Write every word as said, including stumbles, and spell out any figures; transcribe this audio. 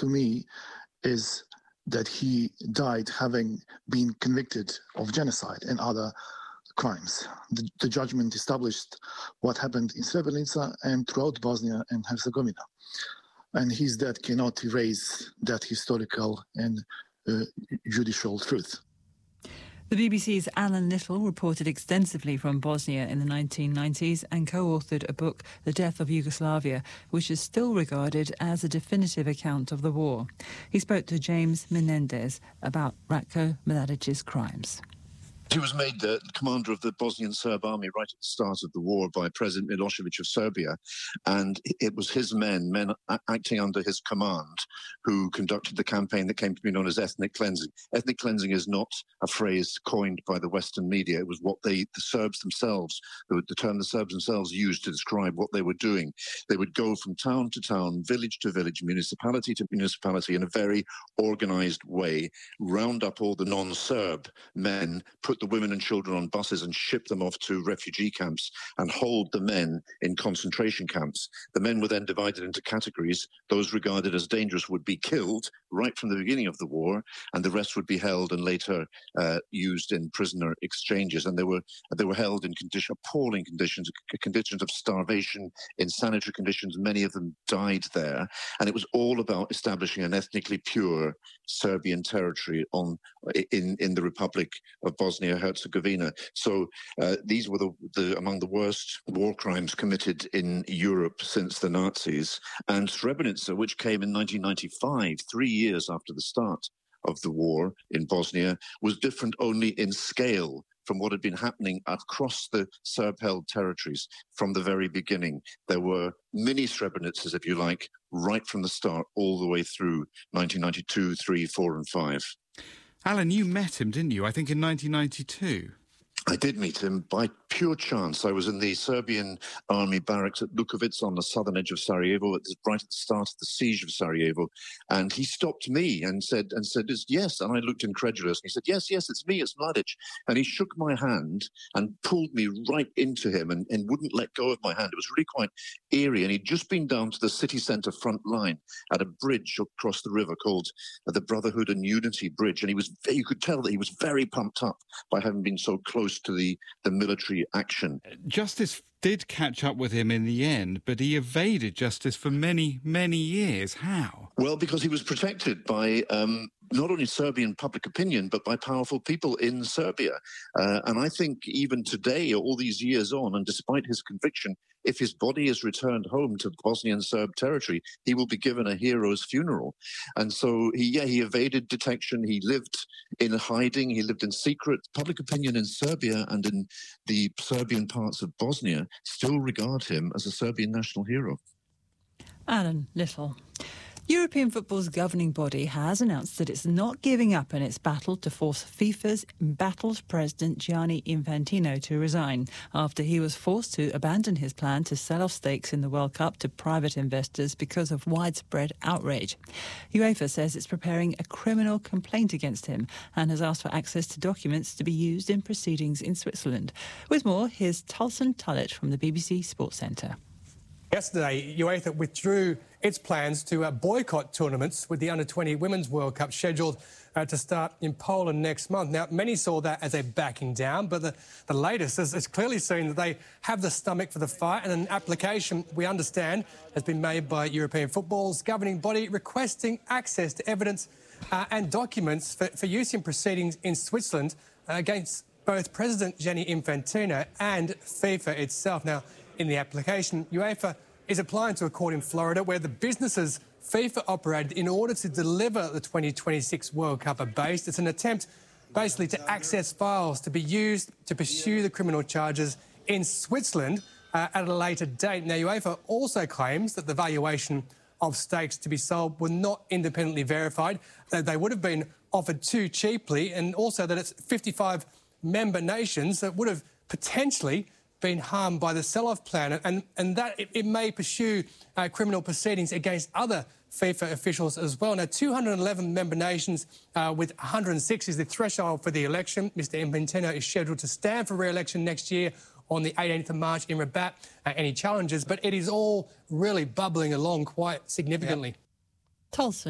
to me is that he died having been convicted of genocide and other crimes. The, the judgment established what happened in Srebrenica and throughout Bosnia and Herzegovina. And his death cannot erase that historical and uh, judicial truth. The B B C's Alan Little reported extensively from Bosnia in the nineteen nineties and co-authored a book, The Death of Yugoslavia, which is still regarded as a definitive account of the war. He spoke to James Menendez about Ratko Mladic's crimes. He was made the commander of the Bosnian Serb army right at the start of the war by President Milosevic of Serbia, and it was his men, men acting under his command, who conducted the campaign that came to be known as ethnic cleansing. Ethnic cleansing is not a phrase coined by the Western media. It was what they, the Serbs themselves, the term the Serbs themselves used to describe what they were doing. They would go from town to town, village to village, municipality to municipality in a very organized way, round up all the non-Serb men, put the women and children on buses and ship them off to refugee camps and hold the men in concentration camps. The men were then divided into categories. Those regarded as dangerous would be killed right from the beginning of the war, and the rest would be held and later uh, used in prisoner exchanges. And they were they were held in condition, appalling conditions, conditions of starvation, in sanitary conditions. Many of them died there. And it was all about establishing an ethnically pure Serbian territory on in, in the Republic of Bosnia-Herzegovina. So uh, these were the, the among the worst war crimes committed in Europe since the Nazis. And Srebrenica, which came in nineteen ninety-five, three years after the start of the war in Bosnia, was different only in scale from what had been happening across the Serb-held territories from the very beginning. There were mini Srebrenicas, if you like, right from the start, all the way through nineteen ninety-two, three, four, and five. Alan, you met him, didn't you? I think in nineteen ninety-two. I did meet him by pure chance. I was in the Serbian army barracks at Lukovic on the southern edge of Sarajevo, at the, right at the start of the siege of Sarajevo. And he stopped me and said, and said, yes. And I looked incredulous. And he said, yes, yes, it's me, it's Mladic. And he shook my hand and pulled me right into him and, and wouldn't let go of my hand. It was really quite eerie. And he'd just been down to the city centre front line at a bridge across the river called the Brotherhood and Unity Bridge. And he was, you could tell that he was very pumped up by having been so close to the, the military action. Justice did catch up with him in the end, but he evaded justice for many, many years. How? Well, because he was protected by um, not only Serbian public opinion, but by powerful people in Serbia. Uh, and I think even today, all these years on, and despite his conviction, if his body is returned home to Bosnian Serb territory, he will be given a hero's funeral. And so, he, yeah, he evaded detection. He lived in hiding. He lived in secret. Public opinion in Serbia and in the Serbian parts of Bosnia still regard him as a Serbian national hero. Alan Little. European football's governing body has announced that it's not giving up in its battle to force FIFA's embattled president Gianni Infantino to resign after he was forced to abandon his plan to sell off stakes in the World Cup to private investors because of widespread outrage. UEFA says it's preparing a criminal complaint against him and has asked for access to documents to be used in proceedings in Switzerland. With more, here's Tulson Tullett from the B B C Sports Centre. Yesterday, UEFA withdrew its plans to uh, boycott tournaments with the under twenty Women's World Cup scheduled uh, to start in Poland next month. Now, many saw that as a backing down, but the, the latest is, is clearly seen that they have the stomach for the fight, and an application, we understand, has been made by European football's governing body requesting access to evidence uh, and documents for, for use in proceedings in Switzerland uh, against both President Gianni Infantino and FIFA itself. Now, in the application, UEFA is applying to a court in Florida where the businesses FIFA operated in order to deliver the twenty twenty-six World Cup are based. It's an attempt basically to access files to be used to pursue the criminal charges in Switzerland uh, at a later date. Now, UEFA also claims that the valuation of stakes to be sold were not independently verified, that they would have been offered too cheaply, and also that it's fifty-five member nations that would have potentially been harmed by the sell-off plan, and, and that it, it may pursue uh, criminal proceedings against other FIFA officials as well. Now, two hundred eleven member nations uh, with one hundred six is the threshold for the election. Mister Infantino is scheduled to stand for re-election next year on the eighteenth of March in Rabat. Uh, any challenges, but it is all really bubbling along quite significantly. Tulsa.